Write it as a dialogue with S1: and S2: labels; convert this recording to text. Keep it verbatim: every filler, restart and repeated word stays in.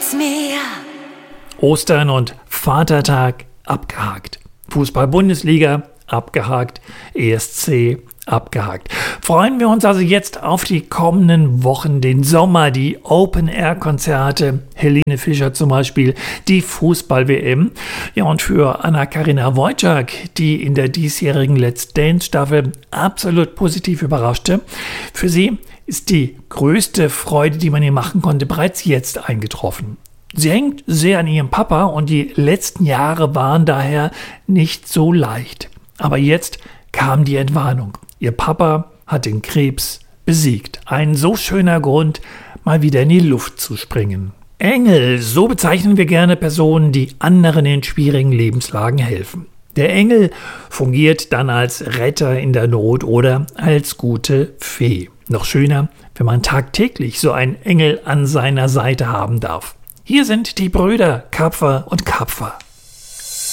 S1: Gib's mir.
S2: Ostern und Vatertag abgehakt. Fußball-Bundesliga abgehakt. E S C abgehakt. Freuen wir uns also jetzt auf die kommenden Wochen, den Sommer, die Open-Air-Konzerte, Helene Fischer zum Beispiel, die Fußball-W M. Ja, und für Anna-Karina Wojcik, die in der diesjährigen Let's Dance-Staffel absolut positiv überraschte, für sie ist die größte Freude, die man ihr machen konnte, bereits jetzt eingetroffen. Sie hängt sehr an ihrem Papa und die letzten Jahre waren daher nicht so leicht. Aber jetzt kam die Entwarnung. Ihr Papa hat den Krebs besiegt. Ein so schöner Grund, mal wieder in die Luft zu springen. Engel, so bezeichnen wir gerne Personen, die anderen in schwierigen Lebenslagen helfen. Der Engel fungiert dann als Retter in der Not oder als gute Fee. Noch schöner, wenn man tagtäglich so einen Engel an seiner Seite haben darf. Hier sind die Brüder Kapfer und Kapfer.